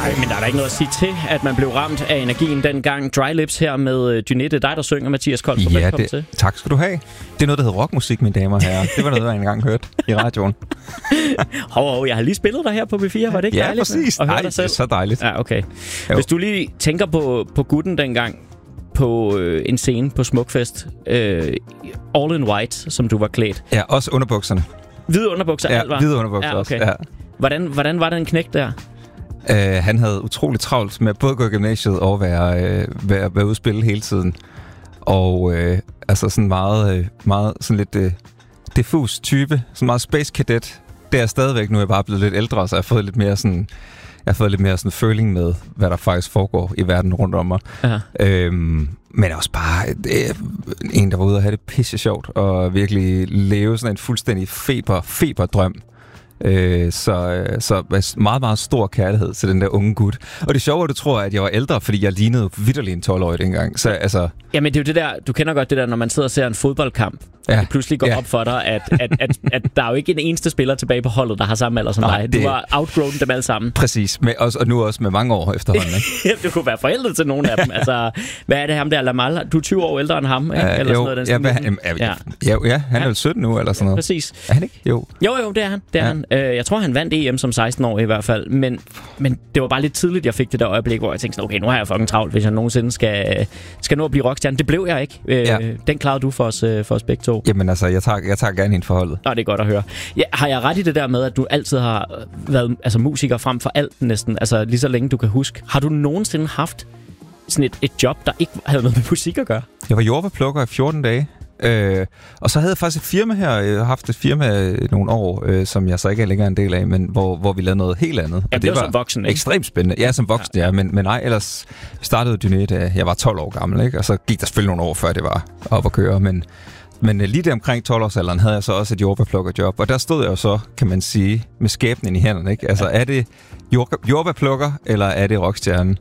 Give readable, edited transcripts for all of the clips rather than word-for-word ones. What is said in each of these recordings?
Nej, men der er da ikke noget at sige til, at man blev ramt af energien dengang. Dry Lips her med Dynette. Det er dig, der synger, Mathias Kolstrup. Ja, Velkommen til. Tak skal du have. Det er noget, der hedder rockmusik, mine damer og herrer. Det var noget, jeg engang hørte i radioen. Jeg har lige spillet dig her på B4. Var det ikke dejligt? Ja, præcis. Nej, det er så dejligt. Ja, okay. Jo. Hvis du lige tænker på gutten dengang, på en scene på Smukfest, all in white, som du var klædt. Ja, også underbukserne. Hvide underbukser, alt var? hvide underbukser ja, okay. også. Ja. Hvordan var den knægt der? Han havde utroligt travlt med både at gå i gymnasiet og være ude at spille hele tiden. Og altså sådan meget sådan lidt diffus type, sådan meget space cadet. Det er stadigvæk, nu er jeg bare blevet lidt ældre, så jeg har fået lidt mere sådan føling med, hvad der faktisk foregår i verden rundt om mig. Men også bare en, der var ude og have det pisse sjovt, og virkelig leve sådan en fuldstændig feberdrøm. Så meget, meget stor kærlighed til den der unge gut. Og det sjove er, du tror, at jeg var ældre, fordi jeg lignede vitterlig en 12-årig dengang. Så altså... Jamen det er jo det der, du kender godt det der, når man sidder og ser en fodboldkamp, og det pludselig går op for dig, at der er jo ikke en eneste spiller tilbage på holdet, der har samme alder som dig. Du har outgrown dem alle sammen. Præcis, og nu også med mange år efterhånden. Ikke? Du kunne være forældet til nogle af dem. Altså, hvad er det ham der, Lamal? Du er 20 år ældre end ham, ikke? Eller sådan noget, han er jo 17 nu, eller sådan noget. Præcis. Er han ikke? Jo, det er han. Jeg tror, han vandt EM som 16-årig i hvert fald. Men det var bare lidt tidligt, jeg fik det der øjeblik, hvor jeg tænkte sådan, okay, nu har jeg fucking travlt, hvis jeg nogensinde skal nå at blive rockstjerne. Det blev jeg ikke. Den klarede du for os begge to. Jamen altså, jeg tager gerne hende forholdet. Det er godt at høre. Ja, har jeg ret i det der med, at du altid har været musiker frem for alt næsten? Altså lige så længe du kan huske. Har du nogensinde haft sådan et job, der ikke havde noget med musik at gøre? Jeg var jordbærplukker i 14 dage. Og så havde jeg faktisk et firma her. Jeg har haft et firma i nogle år, som jeg så ikke er længere en del af, men hvor vi lavede noget helt andet. Ja, det var som voksen, ikke? Ekstremt spændende. Ja, som voksen, ja. Men nej, ellers startede Dynette, jeg var 12 år gammel, ikke? Og så gik der selvfølgelig nogle år, før det var op at køre, men lige der omkring 12-årsalderen havde jeg så også et jordbærplukkerjob, og der stod jeg jo så, kan man sige, med skæbnen i hænderne, ikke? Altså, er det jordbærplukker, eller er det rockstjernen?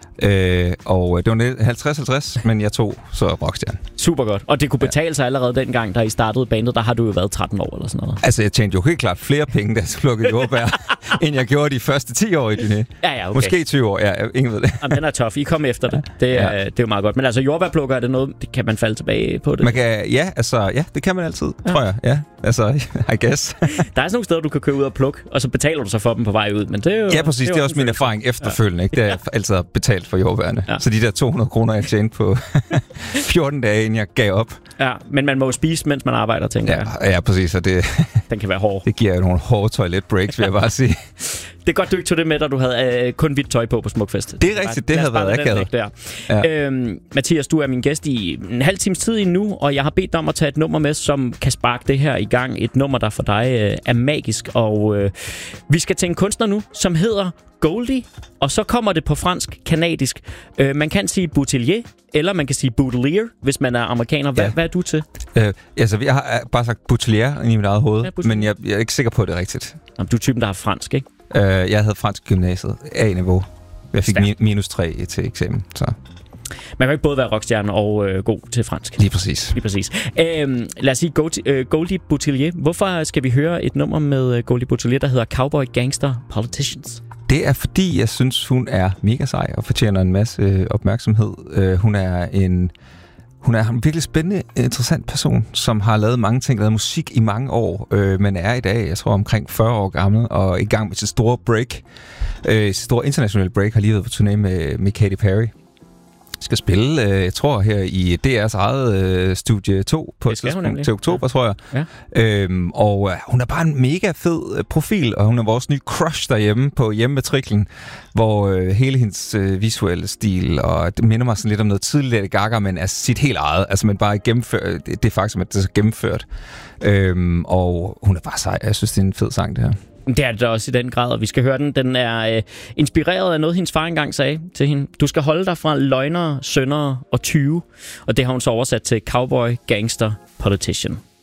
Og det var 50-50, men jeg tog så rockstjernen. Super godt. Og det kunne betale sig allerede dengang, da I startede bandet, der har du jo været 13 år eller sådan noget. Altså, jeg tjente jo helt klart flere penge, da jeg plukkede jordbær, end jeg gjorde de første 10 år i Dynette. Ja, okay. Måske 20 år, ingen ved det. Jamen, den er tough. I kom efter det. Det er jo meget godt. Men altså, jordbærplukker, er det noget, kan man falde tilbage på det? Man kan, det kan man altid, tror jeg. Ja, altså, I guess. Der er sådan nogle steder, du kan køre ud og plukke, og så betaler du så for dem på vej ud. Men det er jo, ja, præcis. Det er også min erfaring efterfølgende. Ikke? Det er jeg altid betalt for jordbærne. Ja. Så de der 200 kroner, jeg tjente på 14 dage, inden jeg gav op. Ja, men man må jo spise, mens man arbejder, tænker jeg. Ja, præcis. Og den kan være hård. Det giver jo nogle hårde toiletbreaks, vil jeg bare sige. Det er godt, du ikke tog det med, da du havde kun hvidt tøj på Smukfest. Det er rigtigt, det havde været akavet. Ja. Mathias, du er min gæst i en halv times tid nu, og jeg har bedt dig om at tage et nummer med, som kan sparke det her i gang. Et nummer, der for dig er magisk. Og vi skal til en kunstner nu, som hedder Goldie, og så kommer det på fransk-kanadisk. Man kan sige Boutelier, eller man kan sige Boutelier, hvis man er amerikaner. Hvad er du til? Altså, jeg har bare sagt Boutelier i mit eget hoved, men jeg er ikke sikker på, at det er rigtigt. Jamen, du er typen, der har fransk, ikke? Jeg havde fransk gymnasiet, A-niveau. Jeg fik -3 til eksamen, så... Man kan ikke både være rockstjerne og god til fransk. Lige præcis. Lad os sige Goldie Boutelier. Hvorfor skal vi høre et nummer med Goldie Boutelier, der hedder Cowboy Gangster Politicians? Det er fordi, jeg synes, hun er mega sej og fortjener en masse opmærksomhed. Hun er en virkelig spændende, interessant person, som har lavet mange ting, lavet musik i mange år, men er i dag, jeg tror, omkring 40 år gammel, og i gang med sit store break. Sit store internationale break, har lige været på turné med Katy Perry. Skal spille, jeg tror, her i DR's eget studie 2 på et tidspunkt til oktober, tror jeg. Ja. Og hun er bare en mega fed profil, og hun er vores nye crush derhjemme på hjemmematriklen, hvor hele hendes visuelle stil, og det minder mig sådan lidt om noget tidligere Gaga, men er sit helt eget. Altså, man bare gennemført, det er faktisk, at det er så gennemført. Og hun er bare sej. Jeg synes, det er en fed sang, det her. Det er det da også i den grad, og vi skal høre den. Den er inspireret af noget, hendes far engang sagde til hende. Du skal holde dig fra løgnere, syndere og tyve. Og det har hun så oversat til Cowboy, Gangster, Politician.